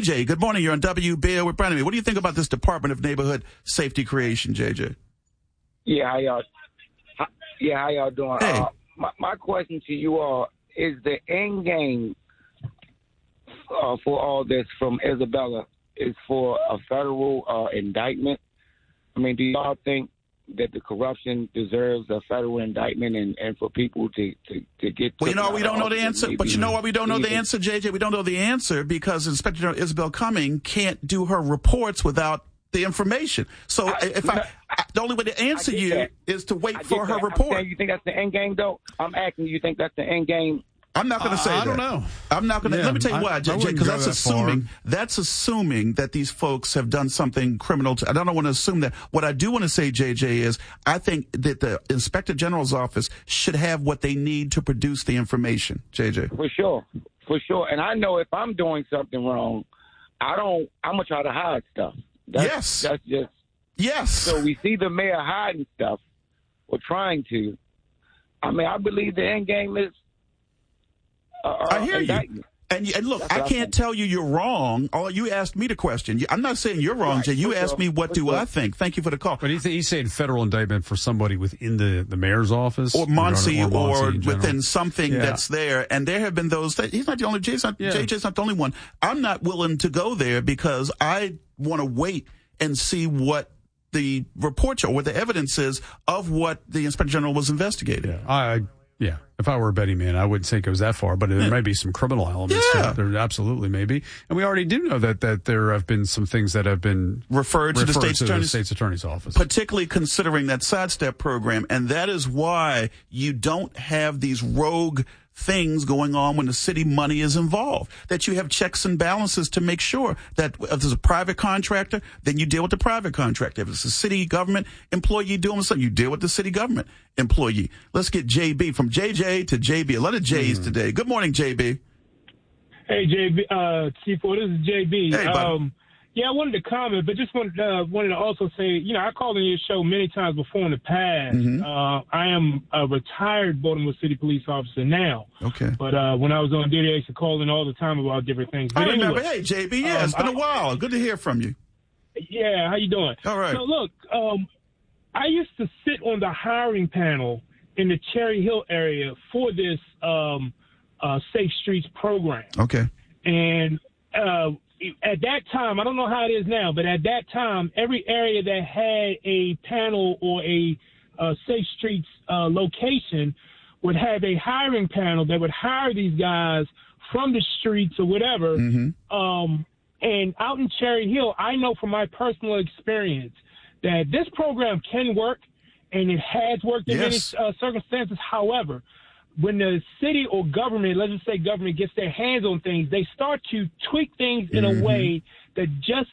JJ, good morning. You're on WBL with Brandon. What do you think about this Department of Neighborhood Safety creation, JJ? Yeah, how y'all doing? Hey. My question to you all is the end game for all this from Isabella is for a federal indictment. I mean, do y'all think that the corruption deserves a federal indictment and for people to get... Well, we don't know the answer. But you know why we don't know the answer, JJ? We don't know the answer because Inspector General Isabel Cumming can't do her reports without the information. So the only way to answer you is to wait for her report. You think that's the end game, though? I'm asking you think that's the end game? I'm not going to say that. I don't know. I'm not going to. Let me tell you why, JJ, because that's assuming that these folks have done something criminal. I don't want to assume that. What I do want to say, JJ, is I think that the Inspector General's office should have what they need to produce the information, JJ. For sure. And I know if I'm doing something wrong, I'm going to try to hide stuff. That's just... Yes. So we see the mayor hiding stuff, or trying to. I mean, I believe the end game is... I hear you. And look, I can't tell you you're wrong. You asked me the question. I'm not saying you're wrong, Jay. You asked me what do I think. Thank you for the call. But he's saying federal indictment for somebody within the mayor's office? Or Muncie or within something that's there. And there have been those. He's not the only, JJ's not the only one. I'm not willing to go there because I want to wait and see what the reports or what the evidence is of what the Inspector General was investigating. Yeah, if I were a betting man, I wouldn't say it goes that far, but there may be some criminal elements to it. There absolutely may be. And we already do know that there have been some things that have been referred to the State's Attorney's Office. Particularly considering that sidestep program. And that is why you don't have these rogue things going on when the city money is involved, that you have checks and balances to make sure that if there's a private contractor, then you deal with the private contractor. If it's a city government employee doing something, you deal with the city government employee. Let's get JB, from JJ to JB. A lot of J's today. Good morning, JB. Hey, JB, C4, this is JB. Hey, buddy. Yeah, I wanted to comment, but just wanted to also say, I called on your show many times before in the past. I am a retired Baltimore City police officer now. Okay. But when I was on duty, I used to call in all the time about different things. But I remember. Anyway, Hey, JB, it's been a while. Good to hear from you. Yeah, how you doing? All right. So, look, I used to sit on the hiring panel in the Cherry Hill area for this Safe Streets program. Okay. And at that time, I don't know how it is now, but at that time, every area that had a panel or a Safe Streets location would have a hiring panel that would hire these guys from the streets or whatever. And out in Cherry Hill, I know from my personal experience that this program can work, and it has worked in many circumstances. However, when the city or government, let's just say government, gets their hands on things, they start to tweak things in a way that just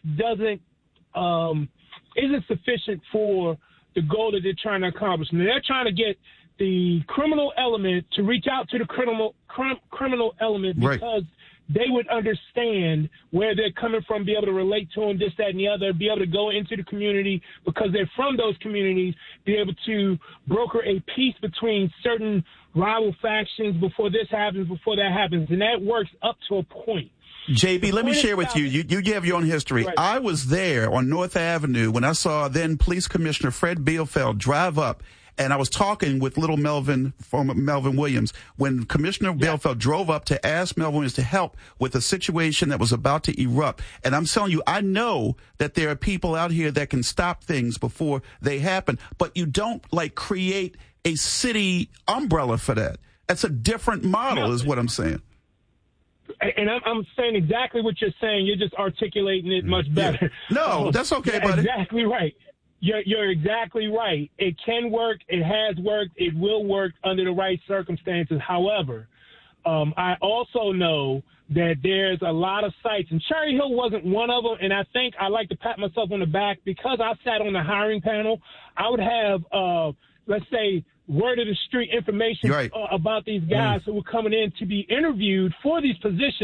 isn't sufficient for the goal that they're trying to accomplish. And they're trying to get the criminal element to reach out to the criminal element because they would understand where they're coming from, be able to relate to them, this, that, and the other, be able to go into the community because they're from those communities, be able to broker a peace between certain rival factions before this happens, before that happens. And that works up to a point. JB, let me share with you. You have your own history. Right. I was there on North Avenue when I saw then Police Commissioner Fred Bielfeld drive up. And I was talking with little Melvin, former Melvin Williams, when Commissioner Bielfeld drove up to ask Melvin Williams to help with a situation that was about to erupt. And I'm telling you, I know that there are people out here that can stop things before they happen, but you don't create a city umbrella for that. That's a different model is what I'm saying. And I'm saying exactly what you're saying. You're just articulating it much better. Yeah. No, that's okay, buddy. Exactly right. You're exactly right. It can work. It has worked. It will work under the right circumstances. However, I also know that there's a lot of sites, and Cherry Hill wasn't one of them, and I think I like to pat myself on the back because I sat on the hiring panel. I would have, let's say, word of the street information about these guys who were coming in to be interviewed for these positions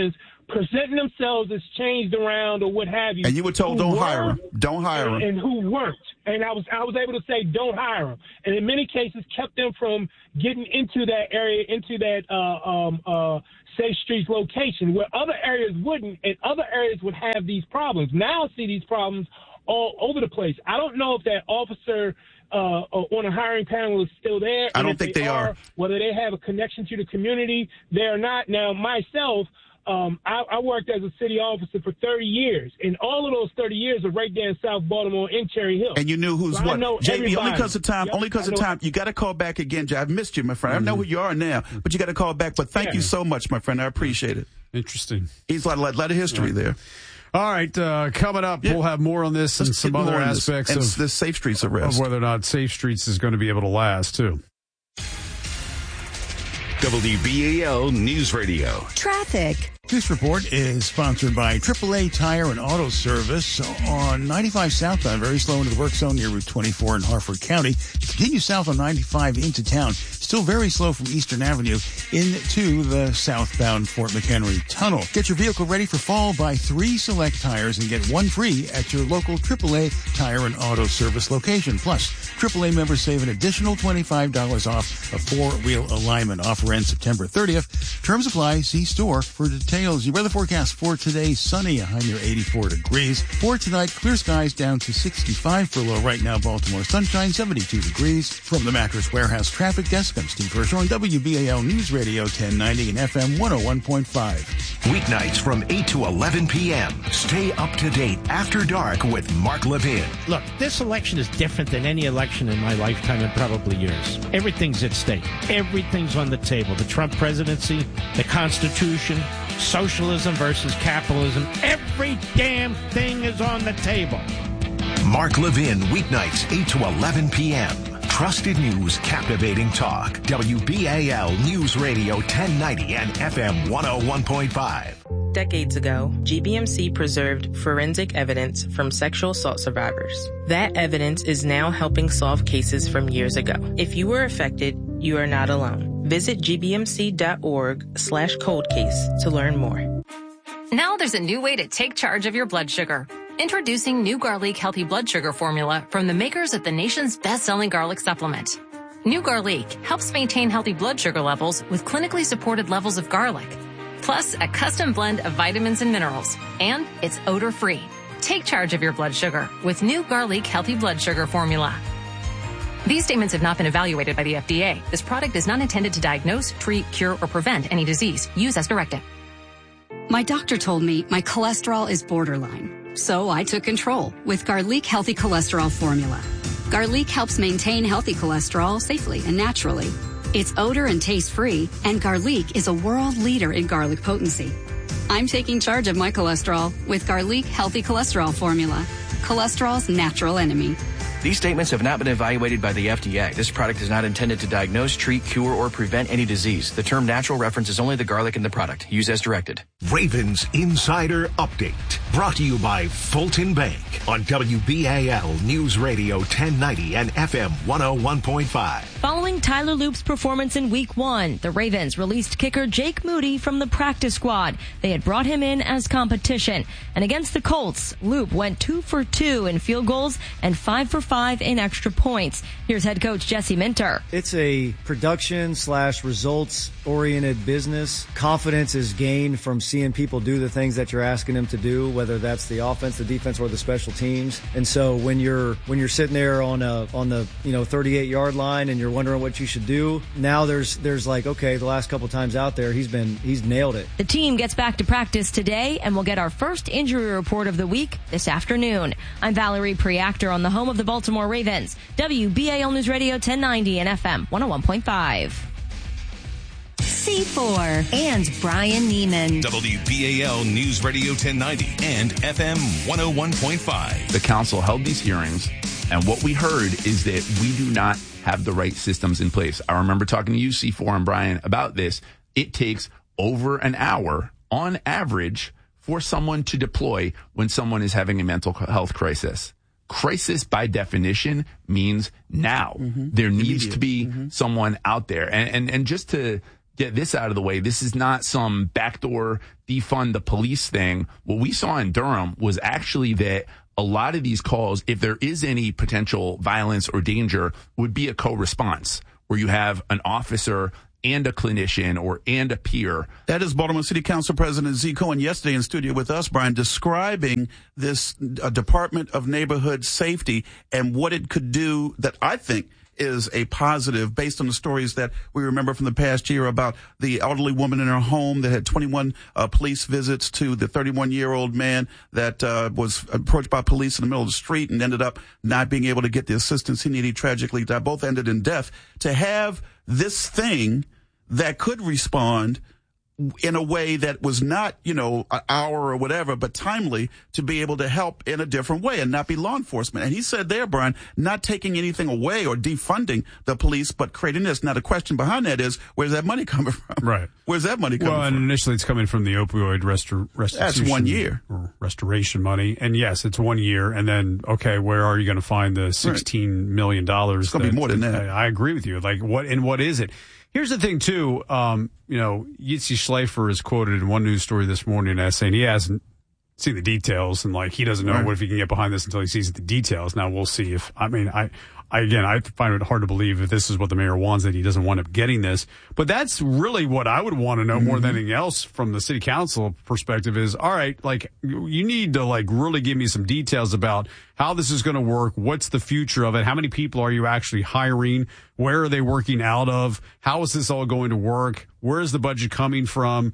presenting themselves as changed around or what have you. And you were told, don't hire them. Don't hire them. And who weren't. And I was able to say, don't hire them. And in many cases, kept them from getting into that area, into that Safe Streets location, where other areas wouldn't, and other areas would have these problems. Now I see these problems all over the place. I don't know if that officer on a hiring panel is still there. I don't think they are. Whether they have a connection to the community, they're not. Now, myself, I worked as a city officer for 30 years, and all of those 30 years are right there in South Baltimore in Cherry Hill. And you knew who's what. JB, only because of time, you got to call back again. I've missed you, my friend. I know who you are now, but you got to call back. But thank you so much, my friend. I appreciate it. Interesting. He's a lot of history there. All right, coming up, we'll have more on this and some other aspects of the Safe Streets arrest. Of whether or not Safe Streets is going to be able to last, too. WBAL News Radio. Traffic. This report is sponsored by AAA Tire and Auto Service on 95 southbound, very slow into the work zone near Route 24 in Harford County. Continue south on 95 into town. Still very slow from Eastern Avenue into the southbound Fort McHenry Tunnel. Get your vehicle ready for fall. Buy 3 select tires and get 1 free at your local AAA Tire and Auto Service location. Plus, AAA members save an additional $25 off a 4-wheel alignment. Offer ends September 30th. Terms apply. See store for details. Your weather forecast for today, sunny, a high near 84 degrees. For tonight, clear skies down to 65 for low. Right now, Baltimore sunshine, 72 degrees. From the Mattress Warehouse Traffic Desk, I'm Steve Hirsch on WBAL News Radio 1090 and FM 101.5. Weeknights from 8 to 11 p.m. Stay up to date after dark with Mark Levin. Look, this election is different than any election in my lifetime and probably yours. Everything's at stake. Everything's on the table. The Trump presidency, the Constitution, socialism versus capitalism. Every damn thing is on the table. Mark Levin, weeknights 8 to 11 p.m. Trusted news, captivating talk. WBAL News Radio 1090 and FM 101.5. Decades ago, GBMC preserved forensic evidence from sexual assault survivors. That evidence is now helping solve cases from years ago. If you were affected, you are not alone. Visit gbmc.org/coldcase to learn more. Now there's a new way to take charge of your blood sugar. Introducing new Garlic Healthy Blood Sugar Formula from the makers of the nation's best-selling garlic supplement. New Garlic helps maintain healthy blood sugar levels with clinically supported levels of garlic, plus a custom blend of vitamins and minerals, and it's odor-free. Take charge of your blood sugar with new Garlic Healthy Blood Sugar Formula. These statements have not been evaluated by the FDA. This product is not intended to diagnose, treat, cure, or prevent any disease. Use as directed. My doctor told me my cholesterol is borderline. So I took control with Garlic Healthy Cholesterol Formula. Garlic helps maintain healthy cholesterol safely and naturally. It's odor and taste free, and Garlic is a world leader in garlic potency. I'm taking charge of my cholesterol with Garlic Healthy Cholesterol Formula, cholesterol's natural enemy. These statements have not been evaluated by the FDA. This product is not intended to diagnose, treat, cure, or prevent any disease. The term natural references only the garlic in the product. Use as directed. Ravens Insider Update. Brought to you by Fulton Bank on WBAL News Radio 1090 and FM 101.5. Following Tyler Loop's performance in Week 1, the Ravens released kicker Jake Moody from the practice squad. They had brought him in as competition. And against the Colts, Loop went 2 for 2 in field goals and 5 for 5 in extra points. Here's head coach Jesse Minter. It's a production/results-oriented business. Confidence is gained from seeing people do the things that you're asking them to do, whether that's the offense, the defense, or the special teams. And so when you're sitting there on the 38-yard line and you're wondering what you should do, now there's like, okay, the last couple times out there he's nailed it. The team gets back to practice today, and we'll get our first injury report of the week this afternoon. I'm Valerie Preactor on the home of the Baltimore Ravens, WBAL News Radio 1090 and FM 101.5. C4 and Brian Neiman. WBAL News Radio 1090 and FM 101.5. The council held these hearings, and what we heard is that we do not have the right systems in place. I remember talking to you, C4 and Brian, about this. It takes over an hour on average for someone to deploy when someone is having a mental health crisis. Crisis, by definition, means now. There needs to be someone out there. And just to get this out of the way. This is not some backdoor defund the police thing. What we saw in Durham was actually that a lot of these calls, if there is any potential violence or danger, would be a co-response where you have an officer and a clinician and a peer. That is Baltimore City Council President Z. Cohen yesterday in studio with us, Brian, describing this Department of Neighborhood Safety and what it could do that I think is a positive based on the stories that we remember from the past year about the elderly woman in her home that had 21 police visits to the 31-year-old man that was approached by police in the middle of the street and ended up not being able to get the assistance he needed. Tragically, that both ended in death. To have this thing that could respond in a way that was not, an hour or whatever, but timely to be able to help in a different way and not be law enforcement. And he said there, Brian, not taking anything away or defunding the police, but creating this. Now, the question behind that is, where's that money coming from? Right. Where's that money coming from? Well, and initially it's coming from the opioid restitution. That's 1 year. Or restoration money. And yes, it's 1 year. And then, okay, where are you going to find the $16 million? It's going to be more than that. I agree with you. Like, what is it? Here's the thing, too. Yitzi Schleifer is quoted in one news story this morning as saying he hasn't seen the details and, he doesn't know what if he can get behind this until he sees the details. Now, we'll see if, I find it hard to believe if this is what the mayor wants, that he doesn't wind up getting this. But that's really what I would want to know more than anything else from the city council perspective is, all right, you need to, really give me some details about how this is going to work. What's the future of it? How many people are you actually hiring? Where are they working out of? How is this all going to work? Where is the budget coming from?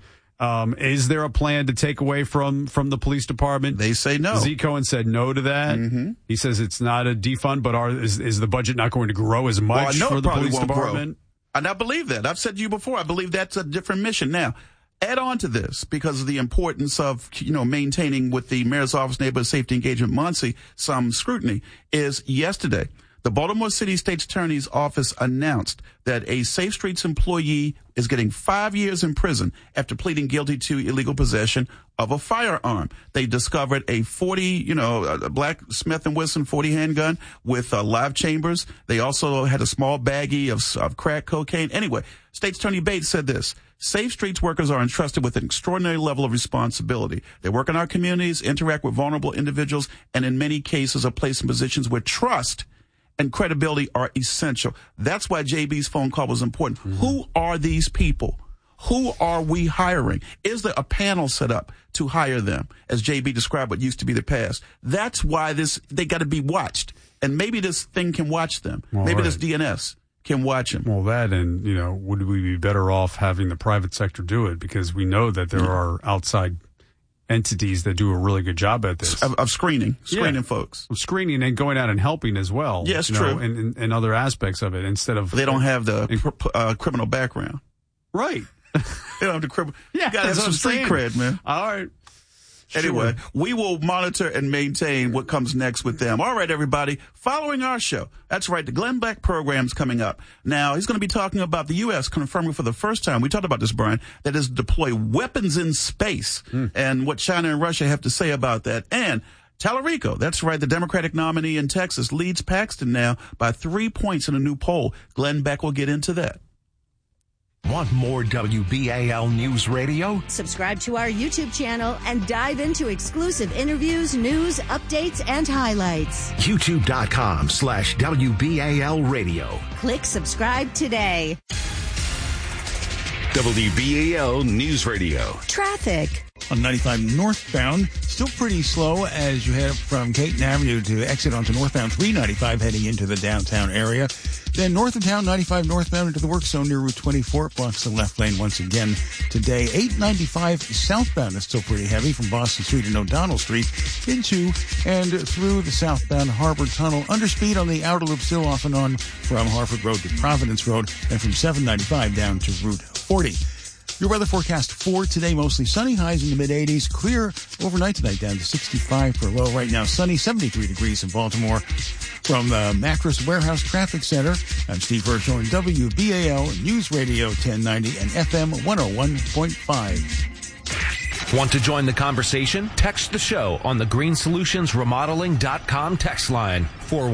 Is there a plan to take away from the police department? They say no. Z. Cohen said no to that. Mm-hmm. He says it's not a defund, but is the budget not going to grow as much for the police department? And I believe that. I've said to you before, I believe that's a different mission. Now, add on to this, because of the importance of, maintaining with the Mayor's Office Neighborhood Safety Engagement Muncie some scrutiny, is yesterday, the Baltimore City State's Attorney's Office announced that a Safe Streets employee is getting 5 years in prison after pleading guilty to illegal possession of a firearm. They discovered a 40, a black Smith & Wesson 40 handgun with live chambers. They also had a small baggie of crack cocaine. Anyway, State's Attorney Bates said this: Safe Streets workers are entrusted with an extraordinary level of responsibility. They work in our communities, interact with vulnerable individuals, and in many cases are placed in positions where trust and credibility are essential. That's why JB's phone call was important. Mm-hmm. Who are these people? Who are we hiring? Is there a panel set up to hire them? As JB described what used to be the past. That's why they got to be watched. And maybe this thing can watch them. Maybe this DNS can watch them. Well, that and, would we be better off having the private sector do it? Because we know that there are outside entities that do a really good job at this. Of screening folks. Of screening and going out and helping as well. Yes, true. And other aspects of it instead of... They don't have the criminal background. Right. They don't have the criminal... Yeah, you got to have some street cred, man. All right. Anyway, we will monitor and maintain what comes next with them. All right, everybody, following our show. That's right, the Glenn Beck program's coming up. Now, he's going to be talking about the U.S. confirming for the first time, we talked about this, Brian, that is deploy weapons in space and what China and Russia have to say about that. And Tallarico, that's right, the Democratic nominee in Texas, leads Paxton now by 3 points in a new poll. Glenn Beck will get into that. Want more WBAL News Radio? Subscribe to our YouTube channel and dive into exclusive interviews, news, updates, and highlights. YouTube.com/WBAL Radio. Click subscribe today. WBAL News Radio. Traffic. On 95 northbound, still pretty slow as you head up from Caton Avenue to exit onto northbound 395 heading into the downtown area. Then north of town, 95 northbound into the work zone near Route 24. It blocks the left lane once again today. 895 southbound is still pretty heavy from Boston Street and O'Donnell Street into and through the southbound Harbor Tunnel. Underspeed on the outer loop still off and on from Harford Road to Providence Road and from 795 down to Route 40. Your weather forecast for today, mostly sunny, highs in the mid-80s. Clear overnight tonight, down to 65 for a low. Right now, sunny, 73 degrees in Baltimore. From the Mattress Warehouse Traffic Center, I'm Steve Virgil on WBAL News Radio 1090 and FM 101.5. Want to join the conversation? Text the show on the GreenSolutionsRemodeling.com text line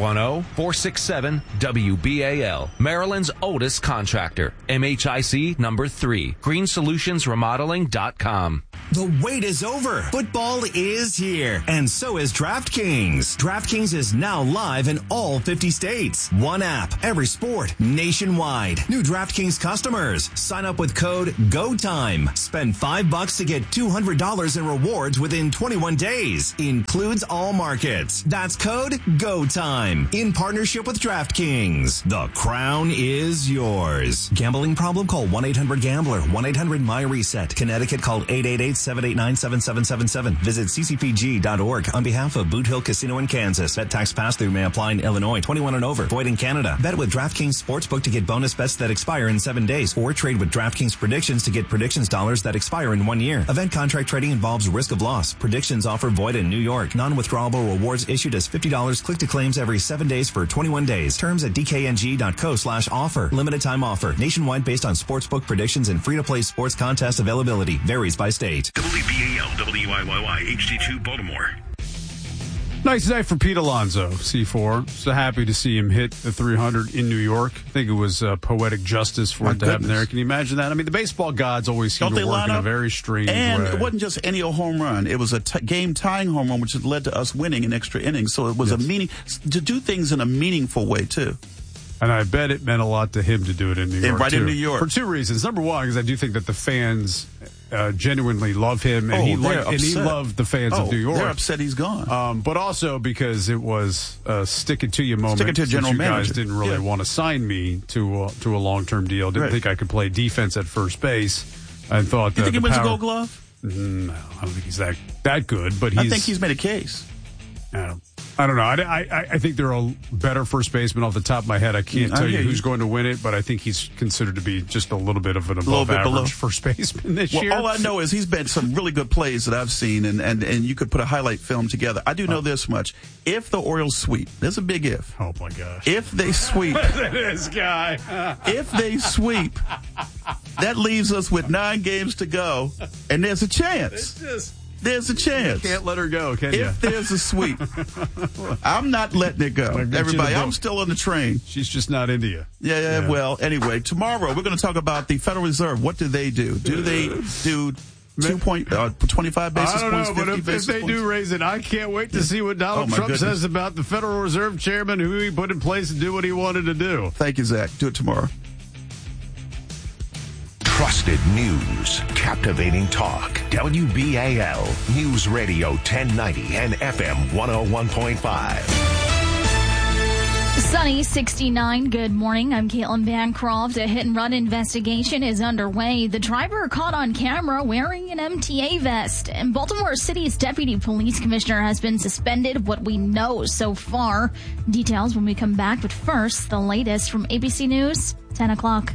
410-467-WBAL. Maryland's oldest contractor. MHIC number 3. GreenSolutionsRemodeling.com. The wait is over. Football is here. And so is DraftKings. DraftKings is now live in all 50 states. One app, every sport, nationwide. New DraftKings customers. Sign up with code GOTIME. Spend $5 to get $200 in rewards within 21 days. Includes all markets. That's code GOTIME. In partnership with DraftKings. The crown is yours. Gambling problem? Call 1-800-GAMBLER. 1-800-MY-RESET. Connecticut, call 888-789-7777. Visit ccpg.org. On behalf of Boot Hill Casino in Kansas. Bet tax pass-through may apply in Illinois. 21 and over. Void in Canada. Bet with DraftKings Sportsbook to get bonus bets that expire in 7 days. Or trade with DraftKings Predictions to get predictions dollars that expire in 1 year. Event contract trading involves risk of loss. Predictions offer void in New York. Non-withdrawable rewards issued as $50. Click to claims every 7 days for 21 days. Terms at dkng.co/offer. Limited time offer. Nationwide based on sportsbook predictions and free-to-play sports contest availability. Varies by state. WBAL, WIYY, HD2, Baltimore. Nice night for Pete Alonso, C4. So happy to see him hit the 300 in New York. I think it was poetic justice for it to happen there. Can you imagine that? I mean, the baseball gods always seem to work in a very strange way. And it wasn't just any old home run. It was a game-tying home run, which has led to us winning in extra innings. So it was a meaning to do things in a meaningful way, too. And I bet it meant a lot to him to do it in New York, in New York. For 2 reasons. Number one, because I do think that the fans genuinely love him, and he loved the fans of New York. They're upset he's gone. But also because it was a stick-it-to-you moment. Stick-it-to-you general you manager. guys didn't really want to sign me to a long-term deal. Didn't think I could play defense at first base. I thought you think he wins a Gold Glove? No, I don't think he's that good. But I think he's made a case. I don't know. I think there are better first basemen off the top of my head. I can't tell you who's going to win it, but I think he's considered to be just a little bit of an above-average first baseman this year. All I know is he's been some really good plays that I've seen, and you could put a highlight film together. I do know this much. If the Orioles sweep, there's a big if. Oh, my gosh. If they sweep. This guy. If they sweep, that leaves us with 9 games to go, and there's a chance. There's a chance. You can't let her go, can you? If there's a sweep. I'm not letting it go. Everybody, I'm still on the train. She's just not into you. Yeah. Well, anyway, tomorrow we're going to talk about the Federal Reserve. What do they do? Do they do 25 basis points, I don't know, but if they do raise it, I can't wait to see what Donald Trump says about the Federal Reserve Chairman, who he put in place to do what he wanted to do. Thank you, Zach. Do it tomorrow. Trusted news, captivating talk. WBAL News Radio 1090 and FM 101.5. Sunny 69. Good morning. I'm Caitlin Bancroft. A hit-and-run investigation is underway. The driver caught on camera wearing an MTA vest. And Baltimore City's deputy police commissioner has been suspended. What we know so far. Details when we come back. But first, the latest from ABC News, 10 o'clock.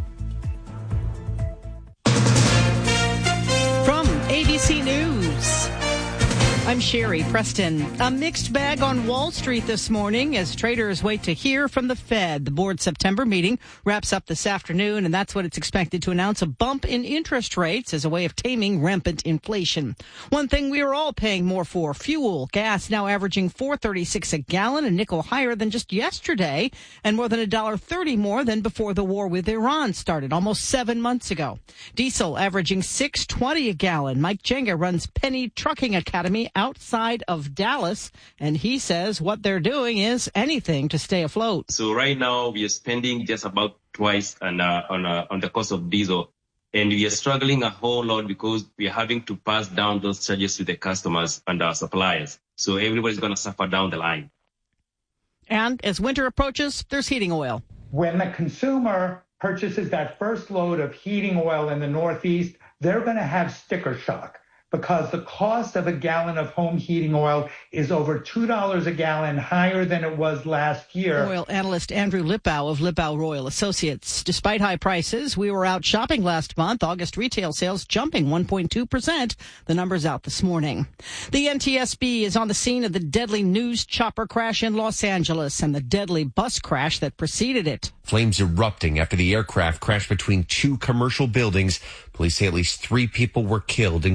From ABC News, I'm Sherry Preston. A mixed bag on Wall Street this morning as traders wait to hear from the Fed. The board's September meeting wraps up this afternoon, and that's what it's expected to announce, a bump in interest rates as a way of taming rampant inflation. One thing we are all paying more for, fuel. Gas now averaging $4.36 a gallon, a nickel higher than just yesterday, and more than $1.30 more than before the war with Iran started almost 7 months ago. Diesel averaging $6.20 a gallon. Mike Jenga runs Penny Trucking Academy outside of Dallas, and he says what they're doing is anything to stay afloat. So right now we are spending just about twice on the cost of diesel, and we are struggling a whole lot because we are having to pass down those charges to the customers and our suppliers. So everybody's going to suffer down the line. And as winter approaches, there's heating oil. When the consumer purchases that first load of heating oil in the Northeast, they're going to have sticker shock, because the cost of a gallon of home heating oil is over $2 a gallon higher than it was last year. Oil analyst Andrew Lippow of Lippow Royal Associates. Despite high prices, we were out shopping last month. August retail sales jumping 1.2%. The numbers out this morning. The NTSB is on the scene of the deadly news chopper crash in Los Angeles and the deadly bus crash that preceded it. Flames erupting after the aircraft crashed between 2 commercial buildings. Police say at least 3 people were killed, including a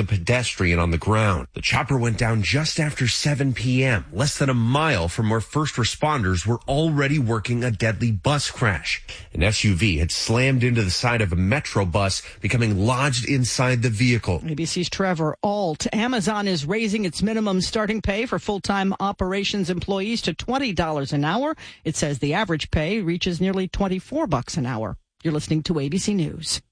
pedestrian on the ground. The chopper went down just after 7 p.m., less than a mile from where first responders were already working a deadly bus crash. An SUV had slammed into the side of a Metro bus, becoming lodged inside the vehicle. ABC's Trevor Ault. Amazon is raising its minimum starting pay for full-time operations employees to $20 an hour. It says the average pay reaches nearly $24 an hour. You're listening to ABC News.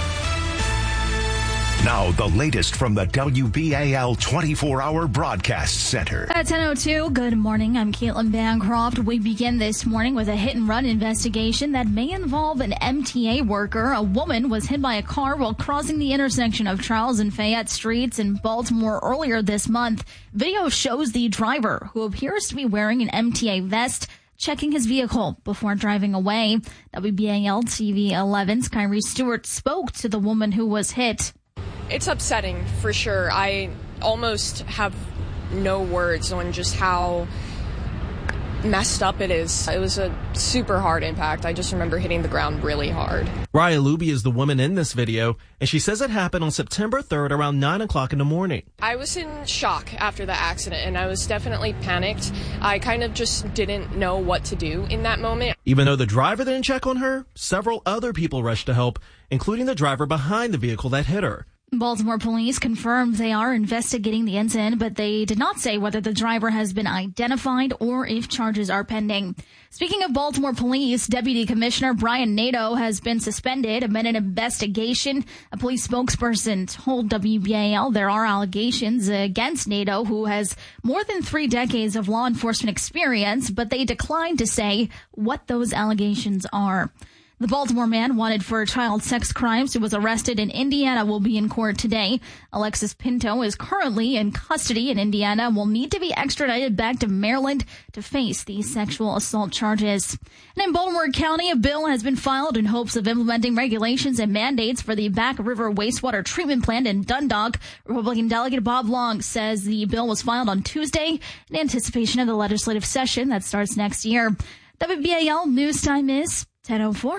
Now, the latest from the WBAL 24-hour broadcast center. At 10:02, good morning. I'm Caitlin Bancroft. We begin this morning with a hit-and-run investigation that may involve an MTA worker. A woman was hit by a car while crossing the intersection of Charles and Fayette Streets in Baltimore earlier this month. Video shows the driver, who appears to be wearing an MTA vest, checking his vehicle before driving away. WBAL TV 11's Kyrie Stewart spoke to the woman who was hit. It's upsetting, for sure. I almost have no words on just how messed up it is. It was a super hard impact. I just remember hitting the ground really hard. Raya Luby is the woman in this video, and she says it happened on September 3rd around 9 o'clock in the morning. I was in shock after the accident, and I was definitely panicked. I kind of just didn't know what to do in that moment. Even though the driver didn't check on her, several other people rushed to help, including the driver behind the vehicle that hit her. Baltimore police confirmed they are investigating the incident, but they did not say whether the driver has been identified or if charges are pending. Speaking of Baltimore police, Deputy Commissioner Brian Nadeau has been suspended amid an investigation. A police spokesperson told WBAL there are allegations against Nadeau, who has more than 3 decades of law enforcement experience, but they declined to say what those allegations are. The Baltimore man wanted for child sex crimes who was arrested in Indiana will be in court today. Alexis Pinto is currently in custody in Indiana and will need to be extradited back to Maryland to face these sexual assault charges. And in Baltimore County, a bill has been filed in hopes of implementing regulations and mandates for the Back River wastewater treatment plant in Dundalk. Republican Delegate Bob Long says the bill was filed on Tuesday in anticipation of the legislative session that starts next year. WBAL news time is 10:04.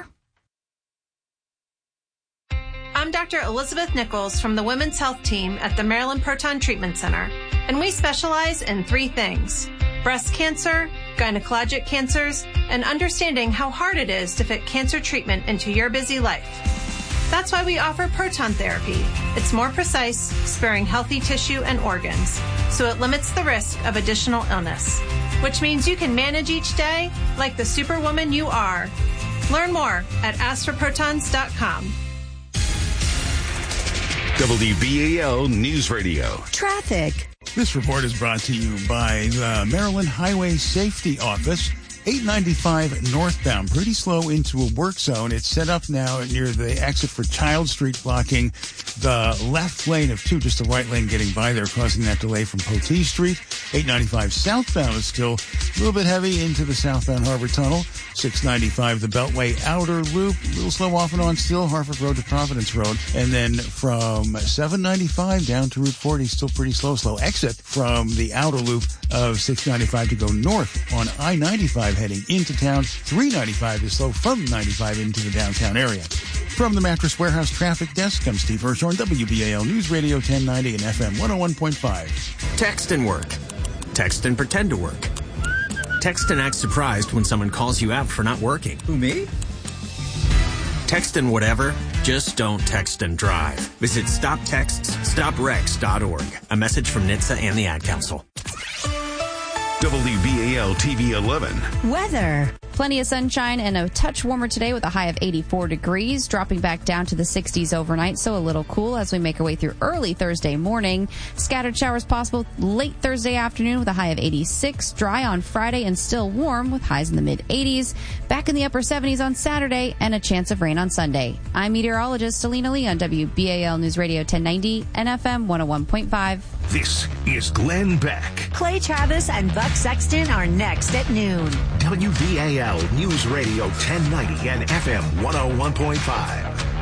I'm Dr. Elizabeth Nichols from the Women's Health Team at the Maryland Proton Treatment Center, and we specialize in 3 things: breast cancer, gynecologic cancers, and understanding how hard it is to fit cancer treatment into your busy life. That's why we offer proton therapy. It's more precise, sparing healthy tissue and organs, so it limits the risk of additional illness, which means you can manage each day like the superwoman you are. Learn more at astroprotons.com. WBAL News Radio. Traffic. This report is brought to you by the Maryland Highway Safety Office. 895 northbound, pretty slow into a work zone. It's set up now near the exit for Child Street, blocking the left lane of 2, just the right lane getting by there, causing that delay from Potee Street. 895 southbound is still a little bit heavy into the southbound Harbor Tunnel. 695, the Beltway Outer Loop, a little slow off and on still, Harford Road to Providence Road. And then from 795 down to Route 40, still pretty slow exit from the outer loop of 695 to go north on I-95 heading into town. 395 is slow from 95 into the downtown area. From the Mattress Warehouse Traffic Desk, I'm Steve Hirshhorn, WBAL News Radio 1090 and FM 101.5. Text and work. Text and pretend to work. Text and act surprised when someone calls you out for not working. Who, me? Text and whatever, just don't text and drive. Visit StopTextsStopWrecks.org. A message from NHTSA and the Ad Council. WBAL TV 11. Weather. Plenty of sunshine and a touch warmer today with a high of 84 degrees, dropping back down to the 60s overnight, so a little cool as we make our way through early Thursday morning. Scattered showers possible late Thursday afternoon with a high of 86, dry on Friday and still warm with highs in the mid-80s, back in the upper 70s on Saturday and a chance of rain on Sunday. I'm meteorologist Selena Lee on WBAL News Radio 1090 and FM 101.5. This is Glenn Beck. Clay Travis and Buck Sexton are next at noon. WBAL News Radio 1090 and FM 101.5.